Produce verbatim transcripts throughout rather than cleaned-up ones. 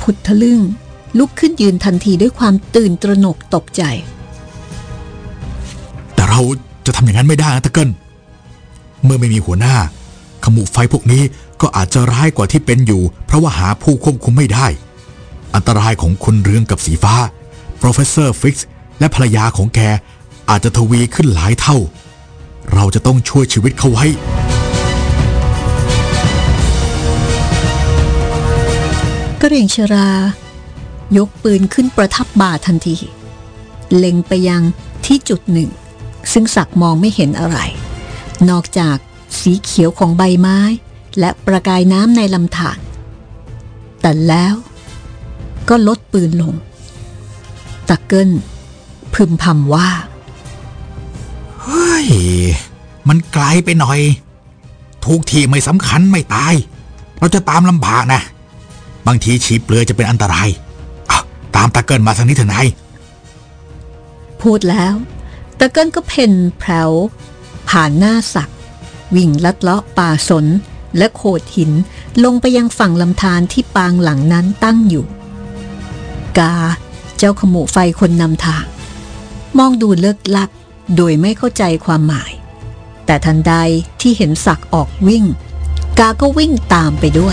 ผุดทะลึ่งลุกขึ้นยืนทันทีด้วยความตื่นตระหนกตกใจแต่เราจะทำอย่างนั้นไม่ได้นะตะเกิลเมื่อไม่มีหัวหน้าขมุไฟพวกนี้ก็อาจจะร้ายกว่าที่เป็นอยู่เพราะว่าหาผู้ควบคุมไม่ได้อันตรายของคุณเรืองกับสีฟ้าโปรเฟสเซอร์ฟิกซ์และภรรยาของแกอาจจะทวีขึ้นหลายเท่าเราจะต้องช่วยชีวิตเขาไว้กระเหรี่ยงชรายกปืนขึ้นประทับบ่าทันทีเล็งไปยังที่จุดหนึ่งซึ่งศักมองไม่เห็นอะไรนอกจากสีเขียวของใบไม้และประกายน้ำในลำธารแต่แล้วก็ลดปืนลงตะเกิลพึมพำว่าเฮ้ยมันไกลไปหน่อยทุกที่ไม่สำคัญไม่ตายเราจะตามลำบากนะบางทีฉีเปลือยจะเป็นอันตรายตามตะเกิลมาทางนี้เถอะนายพูดแล้วตะเกิลก็เพ่นแผ่วผ่านหน้าศักวิ่งลัดเลาะป่าสนและโขดหินลงไปยังฝั่งลำธารที่ปางหลังนั้นตั้งอยู่กาเจ้าขมุไฟคนนำทางมองดูเลิกลักโดยไม่เข้าใจความหมายแต่ทันใดที่เห็นศักออกวิ่งกาก็วิ่งตามไปด้วย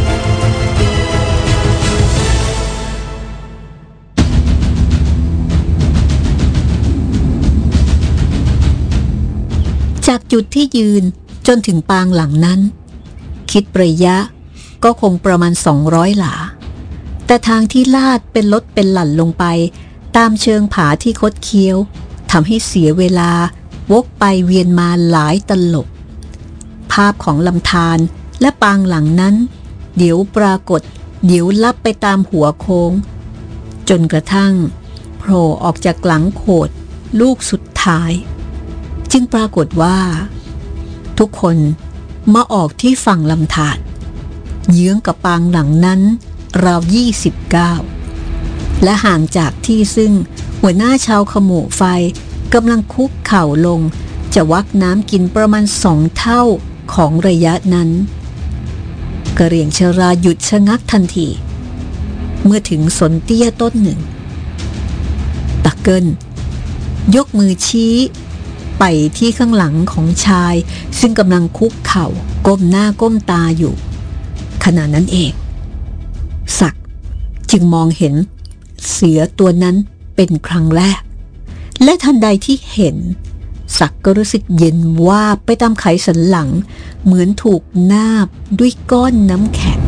จากจุดที่ยืนจนถึงปางหลังนั้นคิดระยะก็คงประมาณสองร้อยหลาแต่ทางที่ลาดเป็นลดเป็นหลั่นลงไปตามเชิงผาที่คดเคี้ยวทำให้เสียเวลาวกไปเวียนมาหลายตลบภาพของลำธารและปางหลังนั้นเดี๋ยวปรากฏเดี๋ยวลับไปตามหัวโค้งจนกระทั่งโผล่ออกจากหลังโขดลูกสุดท้ายจึงปรากฏว่าทุกคนมาออกที่ฝั่งลำธารเยื้องกับปางหลังนั้นราวยี่สิบเก้าและห่างจากที่ซึ่งหัวหน้าชาวขมุไฟกำลังคุกเข่าลงจะวักน้ำกินประมาณสองเท่าของระยะนั้นกระเหรี่ยงชราหยุดชะงักทันทีเมื่อถึงสนเตี้ยต้นหนึ่งตะเกิลยกมือชี้ไปที่ข้างหลังของชายซึ่งกำลังคุกเข่าก้มหน้าก้มตาอยู่ขณะนั้นเองศักจึงมองเห็นเสือตัวนั้นเป็นครั้งแรกและทันใดที่เห็นศักก็รู้สึกเย็นวาบไปตามไขสันหลังเหมือนถูกนาบด้วยก้อนน้ำแข็ง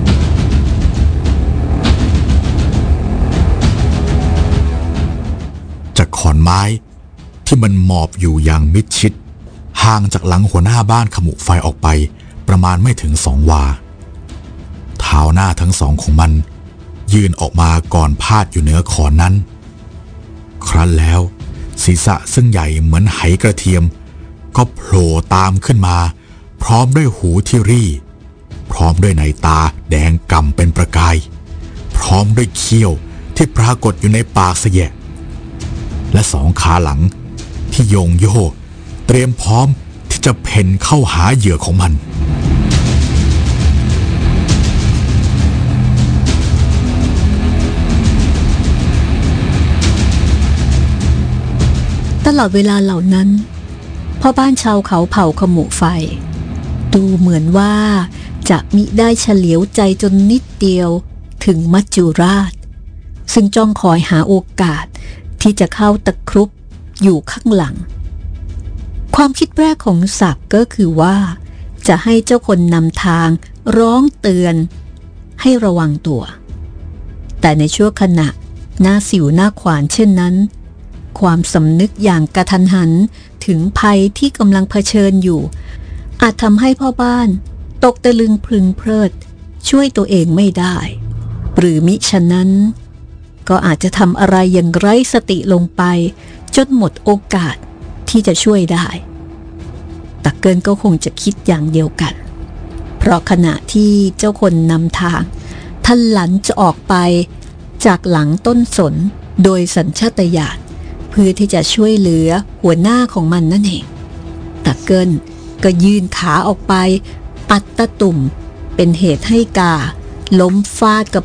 จากขอนไม้ที่มันหมอบอยู่อย่างมิดชิดห่างจากหลังหัวหน้าบ้านขมุไฟออกไปประมาณไม่ถึงสองวาเท้าหน้าทั้งสองของมันยืนออกมาก่อนพาดอยู่เหนือขอนนั้นครั้นแล้วศีรษะซึ่งใหญ่เหมือนไหกระเทียมก็โผล่ตามขึ้นมาพร้อมด้วยหูที่รี่พร้อมด้วยในตาแดงก่ำเป็นประกายพร้อมด้วยเขี้ยวที่ปรากฏอยู่ในปากเสยะและสองขาหลังที่โยงโย่เตรียมพร้อมที่จะเพ่นเข้าหาเหยื่อของมันตลอดเวลาเหล่านั้นพ่อบ้านชาวเขาเผ่าขมุไฟดูเหมือนว่าจะมิได้เฉลียวใจจนนิดเดียวถึงมัจจุราชซึ่งจ้องคอยหาโอกาสที่จะเข้าตะครุบอยู่ข้างหลังความคิดแรกของศักดิ์ก็คือว่าจะให้เจ้าคนนำทางร้องเตือนให้ระวังตัวแต่ในชั่วขณะหน้าสิวหน้าขวานเช่นนั้นความสำนึกอย่างกระทันหันถึงภัยที่กำลังเผชิญอยู่อาจทำให้พ่อบ้านตกตะลึงพลึงเพลิดช่วยตัวเองไม่ได้หรือมิฉะนั้นก็อาจจะทำอะไรอย่างไร้สติลงไปจนหมดโอกาสที่จะช่วยได้ตะเกิลก็คงจะคิดอย่างเดียวกันเพราะขณะที่เจ้าคนนำทางท่านหลันจะออกไปจากหลังต้นสนโดยสัญชาตญาณเพื่อที่จะช่วยเหลือหัวหน้าของมันนั่นเองตะเกิลก็ยื่นขาออกไปปัดตะตุ่มเป็นเหตุให้กาล้มฟาดกับ